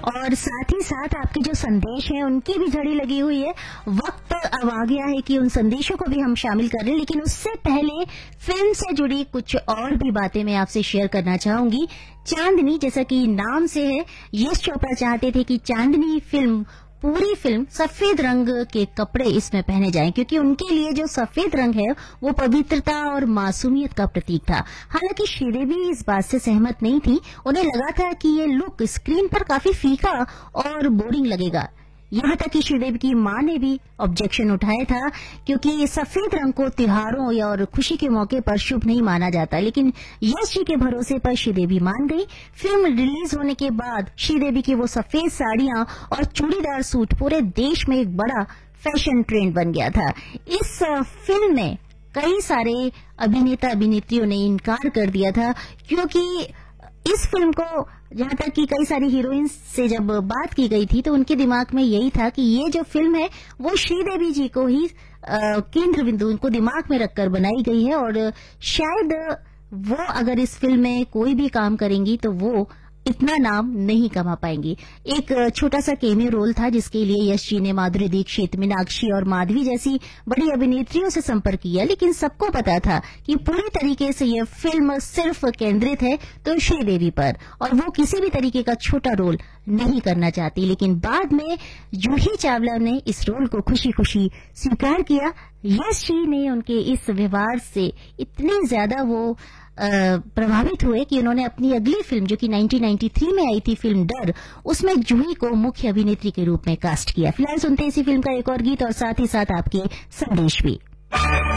और साथ ही साथ आपके जो संदेश हैं उनकी भी झड़ी लगी हुई है। वक्त अब आ गया है कि उन संदेशों को भी हम शामिल कर लें, लेकिन उससे पहले फिल्म से जुड़ी कुछ और भी बातें मैं आपसे शेयर करना चाहूंगी। चांदनी, जैसा कि नाम से है, यश चोपड़ा चाहते थे कि चांदनी फिल्म, पूरी फिल्म सफेद रंग के कपड़े इसमें पहने जाएं, क्योंकि उनके लिए जो सफेद रंग है वो पवित्रता और मासूमियत का प्रतीक था। हालांकि श्रीदेवी इस बात से सहमत नहीं थी। उन्हें लगा था कि ये लुक स्क्रीन पर काफी फीका और बोरिंग लगेगा। यहाँ तक कि श्रीदेवी की मां ने भी ऑब्जेक्शन उठाया था, क्योंकि सफेद रंग को त्योहारों या और खुशी के मौके पर शुभ नहीं माना जाता। लेकिन यश जी के भरोसे पर श्रीदेवी मान गई। फिल्म रिलीज होने के बाद श्रीदेवी की वो सफेद साड़ियां और चूड़ीदार सूट पूरे देश में एक बड़ा फैशन ट्रेंड बन गया था। इस फिल्म में कई सारे अभिनेता अभिनेत्रियों ने इनकार कर दिया था, क्योंकि इस फिल्म को, जहां तक कि कई सारी हीरोइंस से जब बात की गई थी तो उनके दिमाग में यही था कि ये जो फिल्म है वो श्रीदेवी जी को ही केंद्र बिंदु, उनको दिमाग में रखकर बनाई गई है, और शायद वो अगर इस फिल्म में कोई भी काम करेंगी तो वो इतना नाम नहीं कमा पाएंगी। एक छोटा सा कैमियो रोल था जिसके लिए यश जी ने माधुरी दीक्षित, मीनाक्षी और माधवी जैसी बड़ी अभिनेत्रियों से संपर्क किया, लेकिन सबको पता था कि पूरी तरीके से यह फिल्म सिर्फ केंद्रित है तो श्रीदेवी पर, और वो किसी भी तरीके का छोटा रोल नहीं करना चाहती। लेकिन बाद में जूही चावला ने इस रोल को खुशी खुशी स्वीकार किया। यश जी ने उनके इस व्यवहार से इतने ज्यादा वो प्रभावित हुए कि उन्होंने अपनी अगली फिल्म, जो कि 1993 में आई थी, फिल्म डर, उसमें जूही को मुख्य अभिनेत्री के रूप में कास्ट किया। फिलहाल सुनते हैं इसी फिल्म का एक और गीत और साथ ही साथ आपके संदेश भी।